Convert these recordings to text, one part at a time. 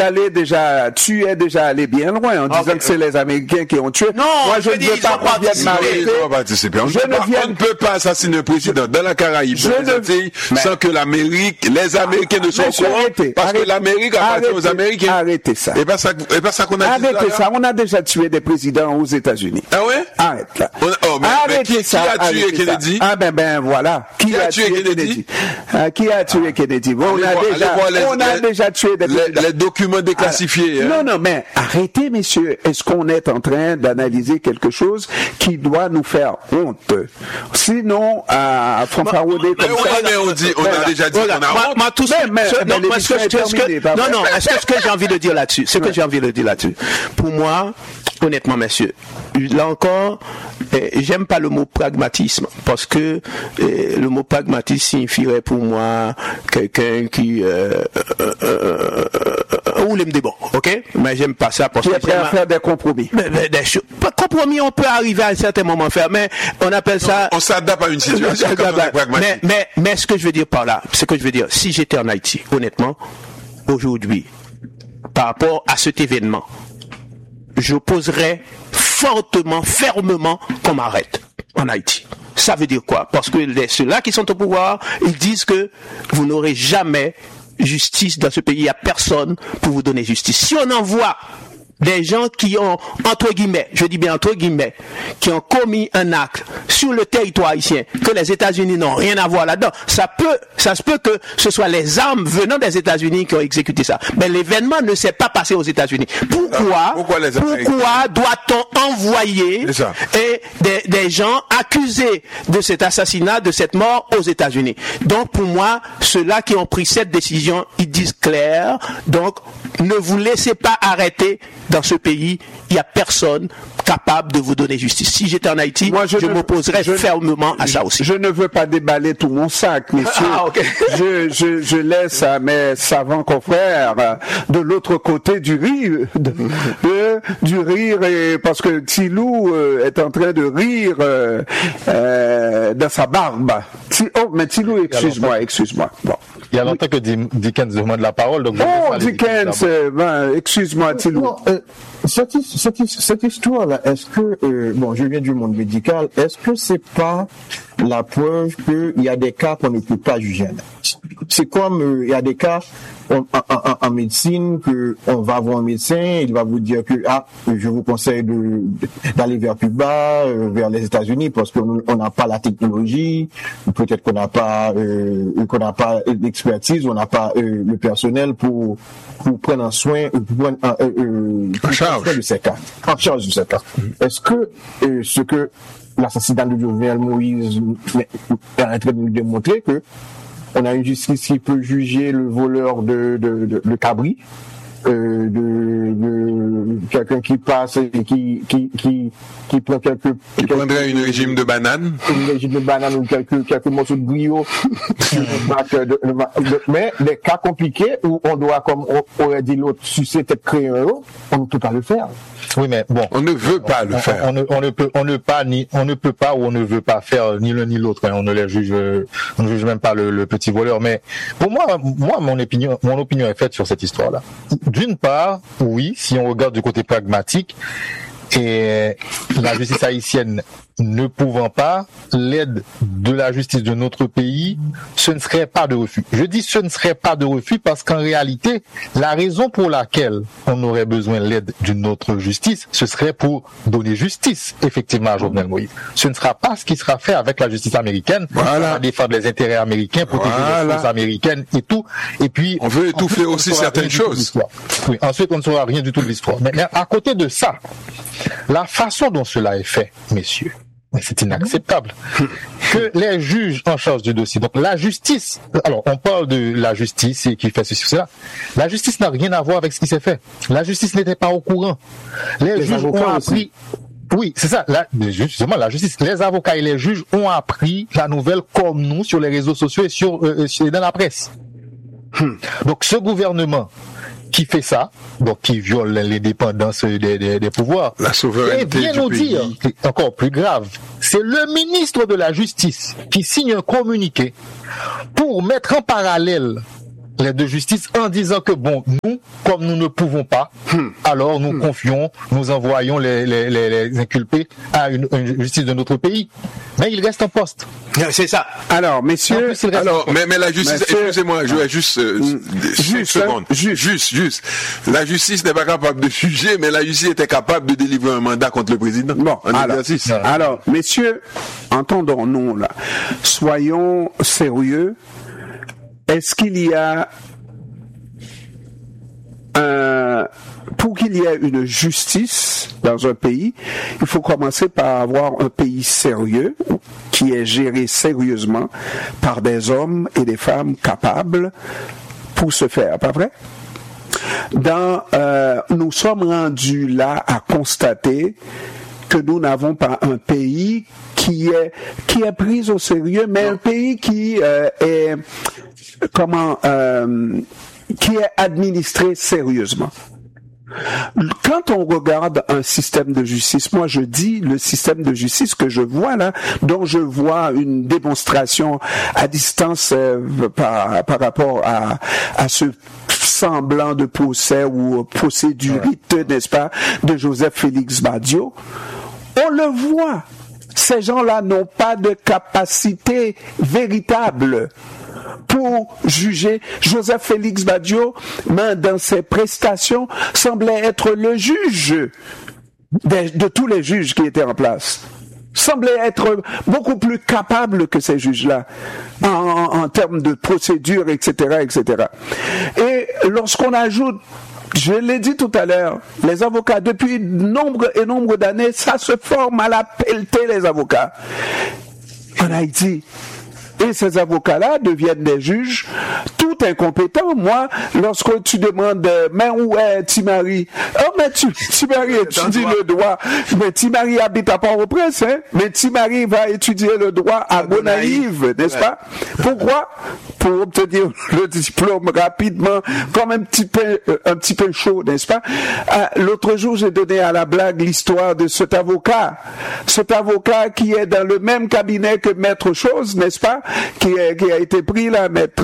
tu es déjà allé bien loin en disant que c'est les Américains qui ont tué. Non, moi je ne veux pas qu'on vienne m'arrêter. On ne peut pas assassiner le président dans la Caraïbe, sans que les Américains ne soient au courant, parce que l'Amérique appartient aux Américains. Arrêtez ça. Et pas ça qu'on a dit. Arrêtez ça. On a déjà tué des présidents aux États-Unis. Ah ouais? Arrête là. Mais qui a tué Kennedy? Ah ben voilà. Qui a tué Kennedy? Qui a tué Kennedy? On a déjà tué des présidents. Les documents déclassifiés. Non, mais arrêtez, messieurs. Est-ce qu'on est en train d'analyser quelque chose qui doit nous faire honte? Sinon, fanfarouder comme ça. Mais on a déjà dit qu'on a honte. Ce que j'ai envie de dire là-dessus, pour moi, honnêtement, messieurs, là encore, j'aime pas le mot pragmatisme, parce que le mot pragmatisme signifierait pour moi quelqu'un qui roule des bons, ok? Mais j'aime pas ça parce que prêt à faire des compromis. Pas compromis, on peut arriver à un certain moment faire, mais on appelle ça. On s'adapte à une situation. Mais ce que je veux dire par là, si j'étais en Haïti, honnêtement, aujourd'hui, par rapport à cet événement, j'opposerais fortement, fermement qu'on m'arrête en Haïti. Ça veut dire quoi? Parce que ceux-là qui sont au pouvoir, ils disent que vous n'aurez jamais justice dans ce pays. Il n'y a personne pour vous donner justice. Si on envoie des gens qui ont, entre guillemets, je dis bien entre guillemets, qui ont commis un acte sur le territoire haïtien, que les États-Unis n'ont rien à voir là-dedans, ça se peut que ce soit les armes venant des États-Unis qui ont exécuté ça. Mais l'événement ne s'est pas passé aux États-Unis. Pourquoi doit-on envoyer des gens accusés de cet assassinat, de cette mort aux États-Unis? Donc, pour moi, ceux-là qui ont pris cette décision, ils disent clair. Donc, ne vous laissez pas arrêter. Dans ce pays, il n'y a personne capable de vous donner justice. Si j'étais en Haïti, je m'opposerais fermement à ça aussi. Je ne veux pas déballer tout mon sac, messieurs. Je laisse à mes savants confrères de l'autre côté du rire, parce que Tilou est en train de rire dans sa barbe. Mais Tilou, excuse-moi. Bon. Il y a longtemps que Dickens demande la parole. Donc Dickens, excuse-moi, Tilou. Cette histoire-là, est-ce que, je viens du monde médical, est-ce que c'est pas la preuve qu'il y a des cas qu'on ne peut pas juger? C'est comme, il y a des cas en médecine que on va voir un médecin, il va vous dire que, je vous conseille d'aller vers Cuba, vers les États-Unis, parce qu'on n'a pas la technologie, peut-être qu'on n'a pas l'expertise, on n'a pas le personnel pour prendre en soin, en charge de ces cas. Est-ce que ce que l'assassinat de Jovenel Moïse est en train de nous démontrer que on a une justice qui peut juger le voleur de cabri, de quelqu'un qui passe et qui prend il prendrait une régime de banane. Une régime de banane ou quelques morceaux de griot. Mais des cas compliqués où on doit, comme aurait dit l'autre, sucer tête crayon, on ne peut pas le faire. Oui, mais bon. On ne veut pas le faire. On ne peut pas ou on ne veut pas faire ni l'un ni l'autre. On ne juge même pas le petit voleur. Mais pour moi, mon opinion est faite sur cette histoire-là. D'une part, oui, si on regarde du côté pragmatique, et la justice haïtienne ne pouvant pas, l'aide de la justice de notre pays, ce ne serait pas de refus. Je dis ce ne serait pas de refus parce qu'en réalité, la raison pour laquelle on aurait besoin de l'aide d'une autre justice, ce serait pour donner justice, effectivement, à Jovenel Moïse. Ce ne sera pas ce qui sera fait avec la justice américaine, pour défendre les intérêts américains, protéger les forces américaines et tout. Et puis, on veut étouffer aussi certaines choses. Oui, ensuite, on ne saura rien du tout de l'histoire. Mais à côté de ça, la façon dont cela est fait, messieurs, c'est inacceptable que les juges en charge du dossier, donc la justice, alors on parle de la justice et qui fait ceci, cela, la justice n'a rien à voir avec ce qui s'est fait. La justice n'était pas au courant. Les juges ont appris. Oui, c'est ça. Justement, la justice, les avocats et les juges ont appris la nouvelle comme nous sur les réseaux sociaux et dans la presse. Donc ce gouvernement qui fait ça, donc qui viole l'indépendance des pouvoirs, la souveraineté et vient nous dire, encore plus grave, c'est le ministre de la Justice qui signe un communiqué pour mettre en parallèle les deux justices en disant que bon, nous, comme nous ne pouvons pas, alors nous confions, nous envoyons les inculpés à une justice de notre pays. Mais il reste en poste. C'est ça. Alors, messieurs, mais la justice, excusez-moi, je vais juste 5 secondes. Juste. La justice n'est pas capable de juger, mais la justice était capable de délivrer un mandat contre le président. Bon, alors, messieurs, entendons-nous là. Soyons sérieux. Est-ce qu'il y a pour qu'il y ait une justice dans un pays, il faut commencer par avoir un pays sérieux qui est géré sérieusement par des hommes et des femmes capables pour ce faire, pas vrai? Nous sommes rendus là à constater que nous n'avons pas un pays qui est pris au sérieux, mais un pays qui est administré sérieusement. Quand on regarde un système de justice, moi je dis le système de justice que je vois là, dont je vois une démonstration à distance par rapport à ce semblant de procès ou procédurite, n'est-ce pas, de Joseph Félix Badiou, on le voit. Ces gens-là n'ont pas de capacité véritable pour juger. Joseph Félix Badiou, dans ses prestations, semblait être le juge de tous les juges qui étaient en place. Semblait être beaucoup plus capable que ces juges-là en termes de procédure, etc., etc. Et lorsqu'on ajoute, je l'ai dit tout à l'heure, les avocats, depuis nombre et nombre d'années, ça se forme à la pelletée, les avocats en Haïti. Et ces avocats-là deviennent des juges tout incompétents. Moi, lorsque tu demandes, mais où est Timari? Oh, mais Timari étudie le droit. Mais Timari habite à Port-au-Prince, hein? Mais Timari va étudier le droit à Gonaïve, n'est-ce pas? Pourquoi? Pour obtenir le diplôme rapidement, comme un petit peu chaud, n'est-ce pas? L'autre jour, j'ai donné à la blague l'histoire de cet avocat qui est dans le même cabinet que Maître Chose, n'est-ce pas? Qui a été pris là, Maître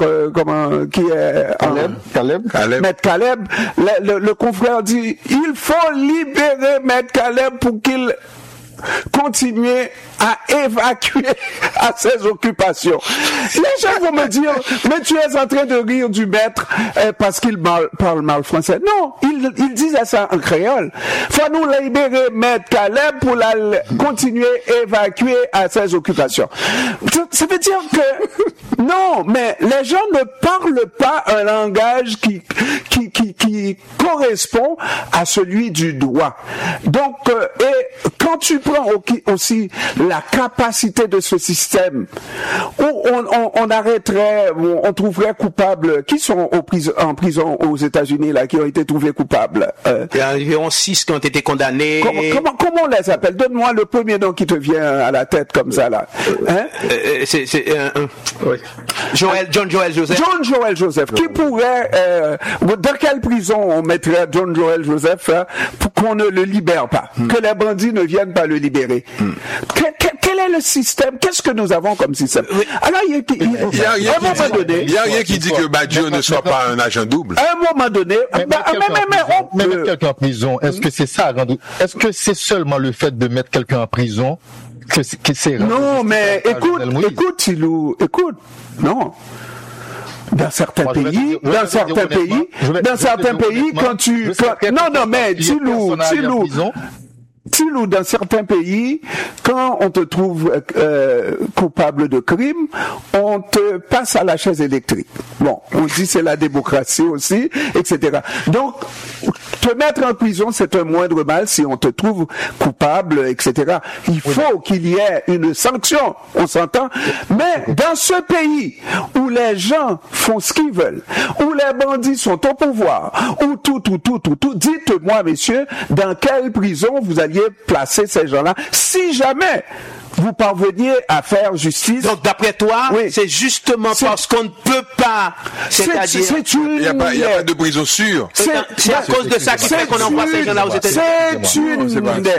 Caleb. Le confrère dit, il faut libérer Maître Caleb pour qu'il continue à évacuer à ses occupations. Les gens vont me dire, mais tu es en train de rire du maître parce qu'il parle mal français. Non, ils disent ça en créole. Faut nous libérer Maître Caleb pour continuer à évacuer à ses occupations. Ça veut dire que non, mais les gens ne parlent pas un langage qui correspond à celui du droit. Donc, et quand tu prends aussi la capacité de ce système, où on arrêterait, on trouverait coupables, qui sont en prison aux États-Unis là, qui ont été trouvés coupables. Il y a environ 6 qui ont été condamnés. Comment on les appelle? Donne-moi le premier nom qui te vient à la tête comme ça là. Hein? Oui. John Joel Joseph. John Joel Joseph. Qui pourrait, dans quelle prison on mettrait John Joel Joseph pour qu'on ne le libère pas, que les bandits ne viennent pas le libérer? Quel est le système? Qu'est-ce que nous avons comme système? Alors, il y a rien qui dit que Badiou ne soit pas un agent double. À un moment donné, mais mettre quelqu'un en prison, est-ce que c'est ça? Est-ce que c'est seulement le fait de mettre quelqu'un en prison que c'est... Non, mais écoute, Silou, non. Dans certains pays, Tilou, dans certains pays, quand on te trouve coupable de crime, on te passe à la chaise électrique. Bon, on dit c'est la démocratie aussi, etc. Donc, te mettre en prison, c'est un moindre mal si on te trouve coupable, etc. Il faut qu'il y ait une sanction, on s'entend. Mais dans ce pays où les gens font ce qu'ils veulent, où les bandits sont au pouvoir, où tout, dites-moi, messieurs, dans quelle prison vous alliez placer ces gens-là, si jamais vous parveniez à faire justice. Donc, d'après toi, c'est justement parce qu'on ne peut pas, c'est-à-dire... Il n'y a pas de prison sûre. C'est à cause de ça qui fait qu'on envoie ces gens-là aux États-Unis.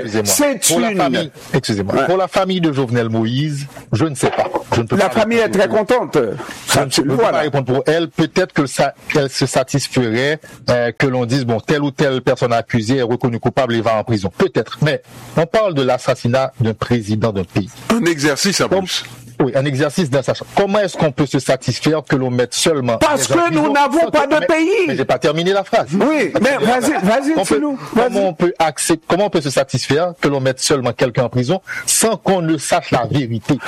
Excusez-moi. Pour la famille de Jovenel Moïse, je ne sais pas. La famille est très contente. Je ne peux pas répondre pour elle. Peut-être qu'elle se satisferait que l'on dise, bon, telle ou telle personne accusée est reconnue coupable et va en prison. Peut-être. Mais on parle de l'assassinat d'un président d'un pays. Un exercice en plus. Oui, un exercice d'assassinat. Comment est-ce qu'on peut se satisfaire que l'on mette seulement... Parce que nous n'avons pas de pays. Mais j'ai pas terminé la phrase. Oui, mais vas-y, dis-nous. Comment on peut se satisfaire que l'on mette seulement quelqu'un en prison sans qu'on ne sache la vérité?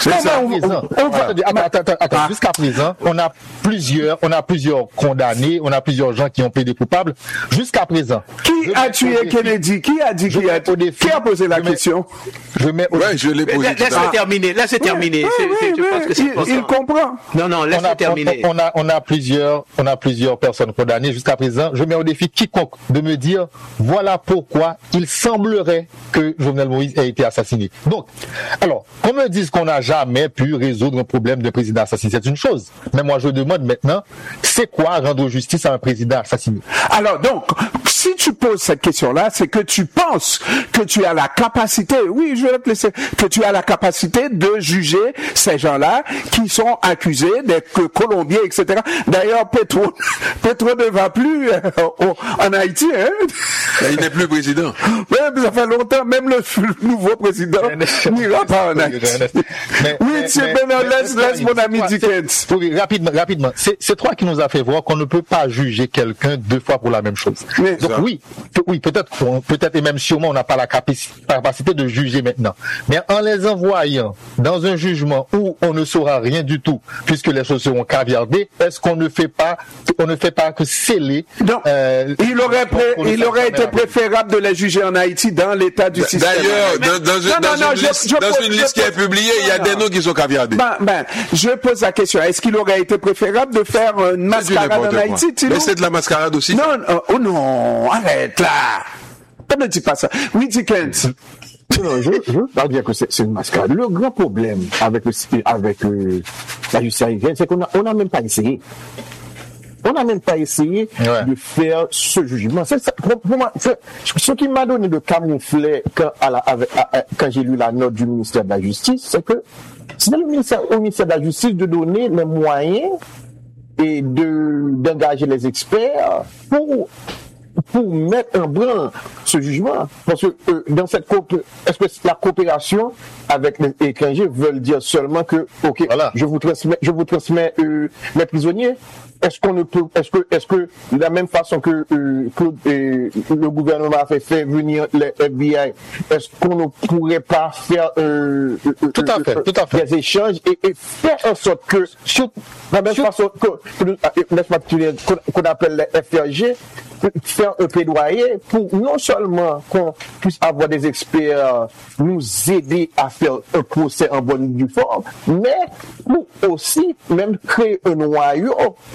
Attends, jusqu'à présent, on a plusieurs condamnés, on a plusieurs gens qui ont plaidé coupables. Jusqu'à présent. Qui a tué Kennedy? Qui a dit qui a posé la question? Je l'ai posé. Laissez terminer. Je pense que c'est il comprend. Non, laissez terminer. On a plusieurs personnes condamnées jusqu'à présent. Je mets au défi quiconque de me dire voilà pourquoi il semblerait que Jovenel Moïse ait été assassiné. Donc, alors, qu'on me dise qu'on n'a jamais pu résoudre un problème de président assassiné, c'est une chose. Mais moi, je demande maintenant, c'est quoi rendre justice à un président assassiné? Alors, donc, si tu poses cette question-là, c'est que tu penses que tu as la capacité, oui, je vais te laisser, que tu as la capacité de juger ces gens-là qui sont accusés d'être colombiens, etc. D'ailleurs, Petro ne va plus en Haïti, hein? Il n'est plus président. Même ça fait longtemps, même le nouveau président n'ira pas en Haïti. Oui, c'est Bernard, laisse mon ami Dickens. Oui, rapidement. C'est toi qui nous a fait voir qu'on ne peut pas juger quelqu'un deux fois pour la même chose. Donc oui, peut-être et même sûrement on n'a pas la capacité de juger maintenant. Mais en les envoyant dans un jugement où on ne saura rien du tout, puisque les choses seront caviardées, est-ce qu'on ne fait pas que sceller? Non. Il aurait été préférable de les juger en Haïti dans l'état du système. D'ailleurs, dans une liste qui est publiée, il y a des noms qui sont caviardés. Je pose la question. Est-ce qu'il aurait été préférable de faire une mascarade en Haïti? Mais c'est de la mascarade aussi. Non, arrête là. Ne dis pas ça. Oui, Dickens. Non, je veux pas dire que c'est une mascarade. Le grand problème avec la justice haïtienne, c'est qu'on n'a même pas essayé. On n'a même pas essayé de faire ce jugement. Pour moi, ce qui m'a donné de camoufler quand j'ai lu la note du ministère de la Justice, c'est que c'est au ministère de la Justice de donner les moyens et d'engager les experts pour mettre en branle ce jugement. Parce que est-ce que la coopération avec les étrangers veut dire seulement que, ok, voilà, je vous transmets mes prisonniers? Est-ce que de la même façon que le gouvernement a fait venir les FBI, est-ce qu'on ne pourrait pas faire tout à fait des échanges et faire en sorte que de la même façon qu'on appelle les FRG, faire un plaidoyer pour non seulement qu'on puisse avoir des experts nous aider à faire un procès en bonne et due forme, mais pour aussi même créer un noyau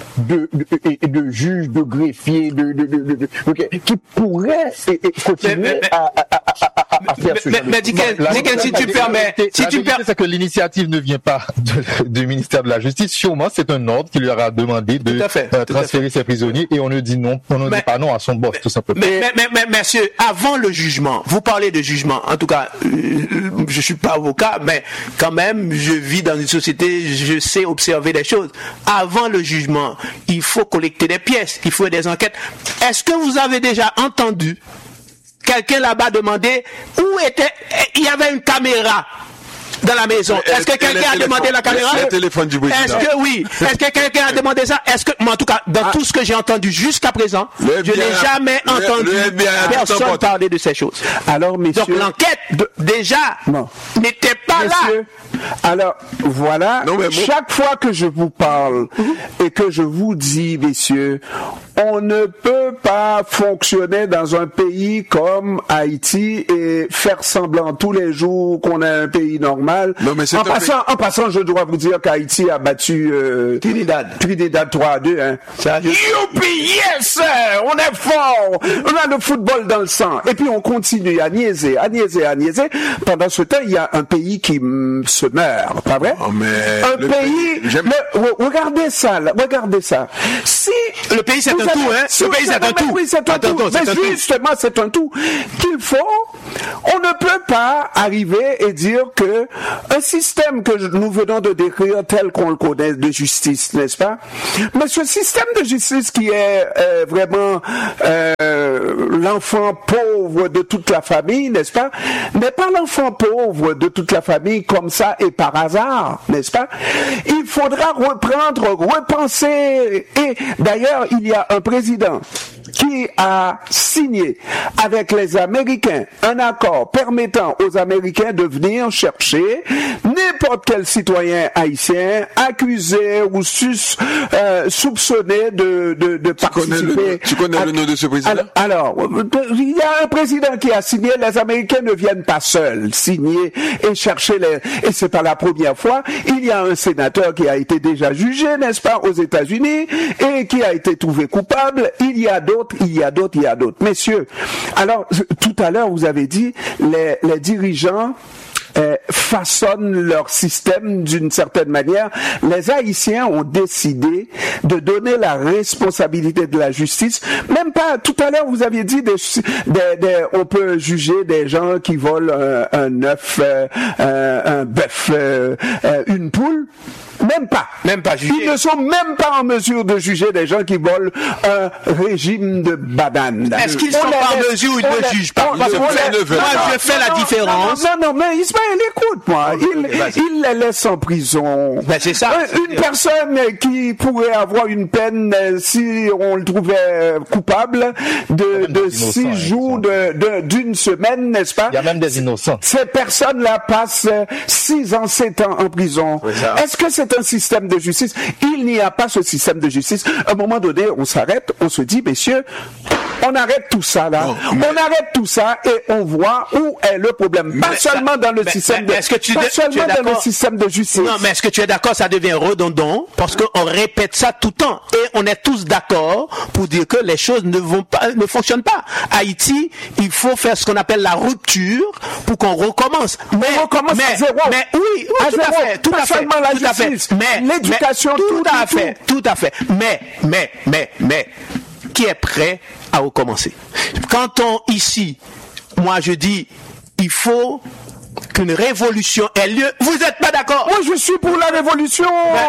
de juges, de greffiers, qui pourraient continuer à faire ce genre. Mais Dickens, si tu permets, c'est que l'initiative ne vient pas du ministère de la Justice. Sûrement, c'est un ordre qui lui aura demandé de transférer ses prisonniers et on ne dit non, on ne dit pas non à son boss, tout simplement. Mais messieurs, avant le jugement, vous parlez de jugement. En tout cas, je suis pas avocat, mais quand même, je vis dans une société, je sais observer des choses. Avant le jugement, il faut collecter des pièces, il faut des enquêtes. Est-ce que vous avez déjà entendu quelqu'un là-bas demander il y avait une caméra dans la maison? Est-ce que quelqu'un a demandé la caméra? Le téléphone du président. Est-ce que quelqu'un a demandé ça? Moi, en tout cas, dans tout ce que j'ai entendu jusqu'à présent, je n'ai jamais entendu personne parler de ces choses. Alors, messieurs, donc l'enquête déjà n'était pas là. Alors, voilà, chaque fois que je vous parle et que je vous dis, messieurs, on ne peut pas fonctionner dans un pays comme Haïti et faire semblant tous les jours qu'on a un pays normal. Non, mais en passant, je dois vous dire qu'Haïti a battu Trinidad 3-2. Hein. Youpi, yes! On est fort! On a le football dans le sang. Et puis on continue à niaiser. Pendant ce temps, il y a un pays qui se meurt, pas vrai? Oh, mais regardez ça, là, regardez ça. Si le pays c'est un tout, hein? Le pays c'est un tout. Oui, c'est un tout. Mais justement, c'est un tout qu'il faut. On ne peut pas arriver et dire que un système que nous venons de décrire tel qu'on le connaît de justice, n'est-ce pas? Mais ce système de justice qui est vraiment l'enfant pauvre de toute la famille, n'est-ce pas? N'est pas l'enfant pauvre de toute la famille comme ça et par hasard, n'est-ce pas? Il faudra repenser. Et d'ailleurs, il y a un président qui a signé avec les Américains un accord permettant aux Américains de venir chercher n'importe quel citoyen haïtien accusé ou soupçonné de participer. Tu connais le nom de ce président? Alors, il y a un président qui a signé, les Américains ne viennent pas seuls signer et chercher et c'est pas la première fois. Il y a un sénateur qui a été déjà jugé, n'est-ce pas, aux États-Unis et qui a été trouvé coupable. Il y a d'autres. Messieurs, alors, tout à l'heure, vous avez dit, les dirigeants façonnent leur système d'une certaine manière. Les Haïtiens ont décidé de donner la responsabilité de la justice. Même pas, tout à l'heure, vous aviez dit, on peut juger des gens qui volent un œuf, un bœuf, une poule. Même pas juger. Ils ne sont même pas en mesure de juger des gens qui volent un régime de banane. Est-ce qu'ils sont pas en mesure ou ils ne jugent pas? Moi, je fais la différence. Non, mais Ismaël, écoute-moi. Il les laisse en prison. Ben, c'est ça. Une personne qui pourrait avoir une peine, si on le trouvait coupable, de 6 jours, d'une semaine, n'est-ce pas? Il y a même des innocents. Ces personnes-là passent 6 ans, 7 ans en prison. Est-ce que c'est un système de justice? Il n'y a pas ce système de justice. À un moment donné, on s'arrête, on se dit, messieurs, on arrête tout ça là. On arrête tout ça et on voit où est le problème. Pas seulement dans le système de justice. Non, mais est-ce que tu es d'accord, ça devient redondant parce qu'on répète ça tout le temps et on est tous d'accord pour dire que les choses ne fonctionnent pas. Haïti, il faut faire ce qu'on appelle la rupture pour qu'on recommence. On recommence à zéro. Mais oui, tout à fait. Mais l'éducation, tout à fait. Mais qui est prêt à recommencer? Quand ici, moi je dis, il faut qu'une révolution ait lieu. Vous n'êtes pas d'accord? Moi, je suis pour la révolution.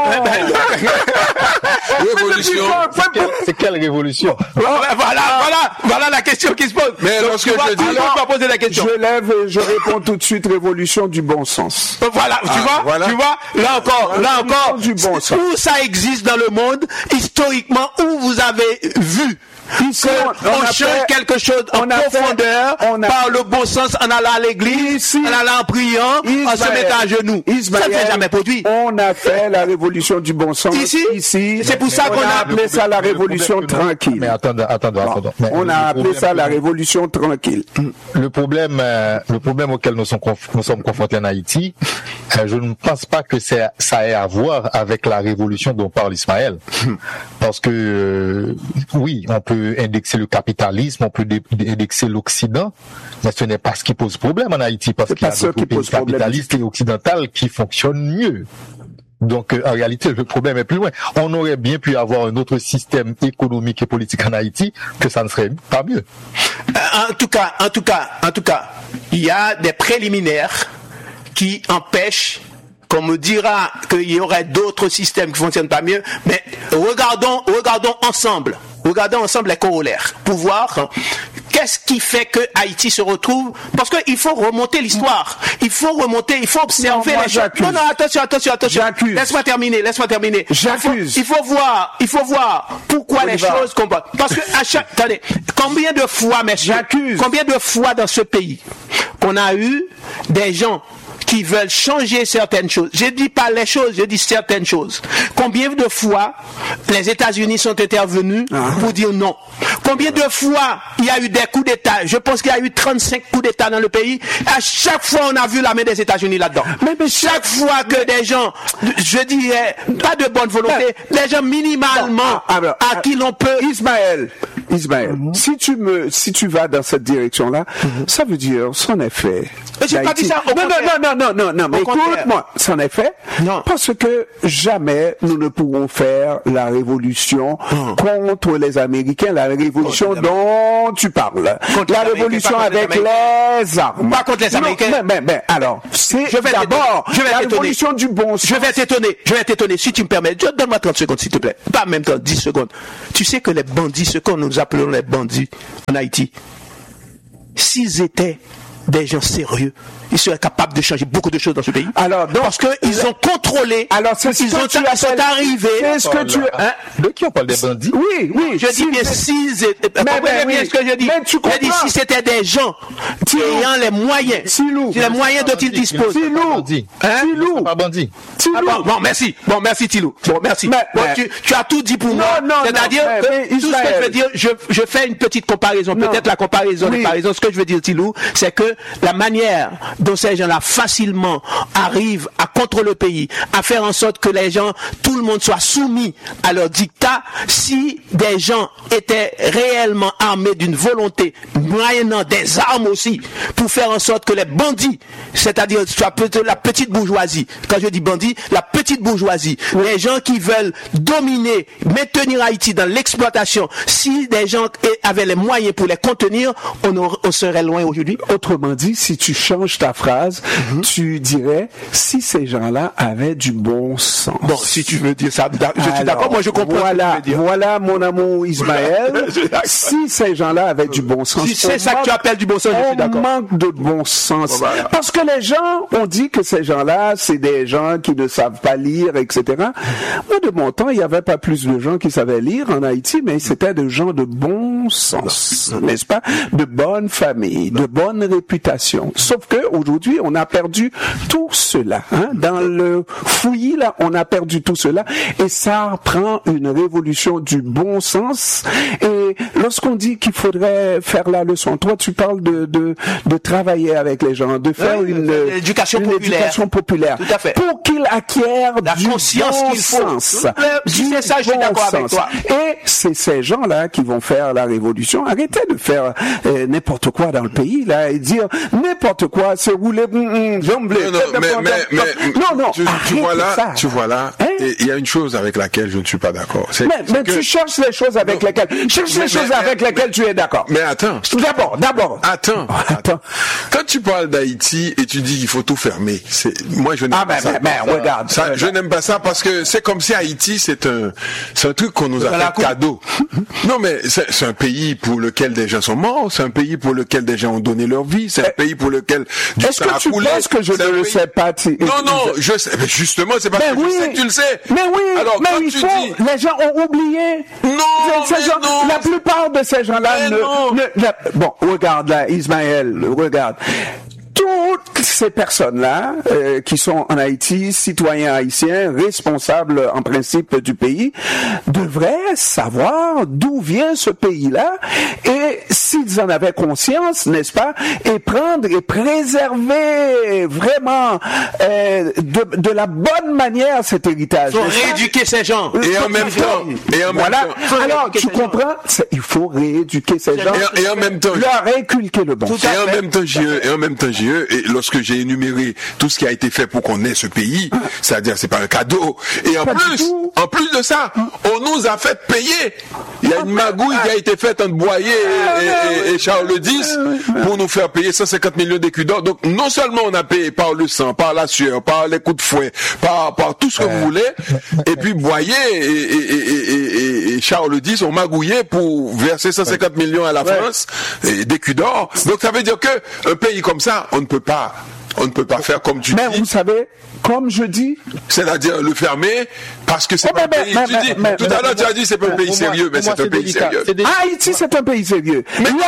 Révolution. C'est quelle révolution? Voilà la question qui se pose. Mais lorsque je dis, alors, poser la question. Je lève et je réponds tout de suite, révolution du bon sens. Voilà, tu vois, là encore, du bon sens. Où ça existe dans le monde, historiquement, où vous avez vu ici, on change quelque chose en profondeur par le bon sens en allant à l'église, en allant en priant, en se mettant à genoux. Ça ne s'est jamais produit. On a fait la révolution du bon sens ici. C'est pour ça qu'on a appelé ça la révolution tranquille. Mais attendez. On a appelé ça la révolution tranquille. Le problème auquel nous sommes confrontés en Haïti, je ne pense pas que ça ait à voir avec la révolution dont parle Ismaël. Parce que, oui, on peut indexer le capitalisme, on peut indexer l'Occident, mais ce n'est pas ce qui pose problème en Haïti, parce qu'il y a d'autres pays capitalistes et occidentaux qui fonctionnent mieux. Donc, en réalité, le problème est plus loin. On aurait bien pu avoir un autre système économique et politique en Haïti, que ça ne serait pas mieux. En tout cas, il y a des préliminaires qui empêchent qu'on me dira qu'il y aurait d'autres systèmes qui fonctionnent pas mieux, mais regardons ensemble les corollaires pour voir qu'est-ce qui fait que Haïti se retrouve, parce qu'il faut remonter l'histoire, il faut observer les choses. Non, attention. J'accuse. Laisse-moi terminer. J'accuse. Il faut voir pourquoi les choses comportent. Parce que attendez, combien de fois dans ce pays qu'on a eu des gens qui veulent changer certaines choses. Je dis pas les choses, je dis certaines choses. Combien de fois les États-Unis sont intervenus pour dire non? Combien de fois il y a eu des coups d'État? Je pense qu'il y a eu 35 coups d'État dans le pays. À chaque fois, on a vu la main des États-Unis là-dedans. Mais chaque fois que des gens, je dirais, pas de bonne volonté, des gens minimalement à qui l'on peut... Ismaël, si tu vas dans cette direction-là, ça veut dire, son effet. J'ai pas dit ça. Non, mais écoute-moi, c'en est fait. Non. Parce que jamais nous ne pourrons faire la révolution contre les Américains, la révolution dont tu parles. La révolution avec les armes. Pas contre les Américains. Mais alors, c'est d'abord la révolution du bon sens. Je vais t'étonner, si tu me permets. Donne-moi 30 secondes, s'il te plaît. Pas même temps, 10 secondes. Tu sais que les bandits, ce que nous appelons les bandits en Haïti, s'ils étaient des gens sérieux, ils seraient capables de changer beaucoup de choses dans ce pays. Alors, donc, parce qu'ils ont contrôlé. Alors, c'est ce que tu sont arrivés. C'est ce que tu. De qui on parle des bandits? Oui. Je dis bien s'ils étaient. Comprenez bien ce que je dis. Mais tu comprends. Je dis si c'était des gens ayant les moyens. Les moyens dont ils disposent. Tilou. Pas bandit. Bon, merci. Tilou. Bon, merci. Tu as tout dit pour moi. C'est-à-dire, tout ce que je veux dire, je fais une petite comparaison. Peut-être la comparaison n'est pas raison. Ce que je veux dire, Tilou, c'est que la manière dont ces gens-là facilement arrivent à contrôler le pays, à faire en sorte que les gens, tout le monde soit soumis à leur dictat, si des gens étaient réellement armés d'une volonté, moyennant des armes aussi, pour faire en sorte que les bandits, c'est-à-dire la petite bourgeoisie, quand je dis bandit, la petite bourgeoisie, les gens qui veulent dominer, maintenir Haïti dans l'exploitation, si des gens avaient les moyens pour les contenir, on serait loin aujourd'hui. Autrement dit, si tu changes ta phrase, tu dirais si ces gens-là avaient du bon sens. Bon, si tu veux dire ça, je suis d'accord, moi je comprends. Voilà mon amour Ismaël. Si ces gens-là avaient du bon sens. Si c'est ça que tu appelles du bon sens, je suis d'accord. On manque de bon sens. Voilà. Parce que les gens ont dit que ces gens-là, c'est des gens qui ne savent pas lire, etc. Moi, de mon temps, il n'y avait pas plus de gens qui savaient lire en Haïti, mais c'était des gens de bon sens, n'est-ce pas? De bonne famille, de bonne réputation. Sauf que aujourd'hui, on a perdu tout cela. Dans le fouillis, là, on a perdu tout cela. Et ça prend une révolution du bon sens. Et lorsqu'on dit qu'il faudrait faire la leçon, toi, tu parles de travailler avec les gens, de faire une éducation populaire. Tout à fait. Pour qu'ils acquièrent la conscience qu'il faut. Si c'est ça, je suis d'accord avec toi. Et c'est ces gens-là qui vont faire la révolution. Arrêtez de faire n'importe quoi dans le pays, là, et dire n'importe quoi, c'est rouler, jambler. Tu vois là, il y a une chose avec laquelle je ne suis pas d'accord. Mais tu cherches les choses avec lesquelles, tu es d'accord. Mais attends. D'abord. Attends. Quand tu parles d'Haïti et tu dis qu'il faut tout fermer, moi je n'aime pas ça. Regarde. Je n'aime pas ça parce que c'est comme si Haïti c'est un truc qu'on nous a fait cadeau. Non mais c'est un pays pour lequel des gens sont morts, c'est un pays pour lequel des gens ont donné leur vie, c'est un pays pour lequel du sang a coulé. Est-ce que tu penses que je ne le sais pas? Non, je sais. Mais justement, c'est parce que je sais que tu le sais. Mais oui. Alors, mais les gens ont oublié. Non. La plupart de ces gens-là Bon, regarde là, Ismaël, regarde. Toutes ces personnes-là qui sont en Haïti, citoyens haïtiens, responsables en principe du pays, devraient savoir d'où vient ce pays-là et s'ils en avaient conscience, n'est-ce pas, et prendre et préserver vraiment de la bonne manière cet héritage. Il faut rééduquer ces gens. Et en même temps. Alors, tu comprends? Il faut rééduquer ces gens. Et en même temps. Leur inculquer le bon. Et en même temps, et lorsque j'ai énuméré tout ce qui a été fait pour qu'on ait ce pays, c'est-à-dire c'est pas un cadeau. Et en plus de ça, on nous a fait payer. Il y a une magouille qui a été faite entre Boyer et Charles X pour nous faire payer 150 millions d'écus d'or. Donc non seulement on a payé par le sang, par la sueur, par les coups de fouet, par tout ce que vous voulez, et puis Boyer et Charles X ont magouillé pour verser 150 millions à la France d'écus d'or. Donc ça veut dire que un pays comme ça, on ne peut pas faire comme tu dis. Mais vous savez, Comme je dis. C'est-à-dire le fermer parce que c'est pas un pays. Tout à l'heure, tu as dit c'est pas un pays sérieux, mais c'est un pays sérieux. Haïti, c'est un pays sérieux.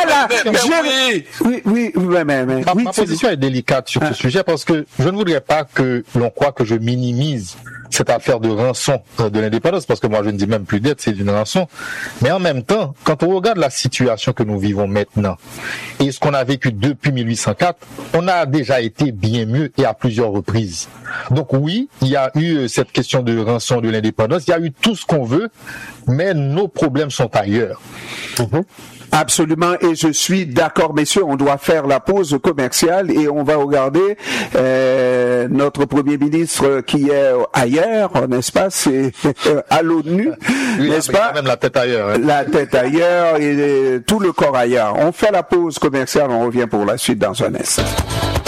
Ma position est délicate sur ce sujet parce que je ne voudrais pas que l'on croit que je minimise cette affaire de rançon de l'indépendance, parce que moi je ne dis même plus dette, c'est une rançon. Mais en même temps, quand on regarde la situation que nous vivons maintenant et ce qu'on a vécu depuis 1804, on a déjà été bien mieux et à plusieurs reprises. Donc oui, il y a eu cette question de rançon de l'indépendance, il y a eu tout ce qu'on veut, mais nos problèmes sont ailleurs. Absolument, et je suis d'accord, messieurs, on doit faire la pause commerciale et on va regarder notre Premier ministre qui est ailleurs, n'est-ce pas, c'est à l'ONU, n'est-ce pas, même la tête ailleurs. Hein. La tête ailleurs et tout le corps ailleurs. On fait la pause commerciale, on revient pour la suite dans un instant.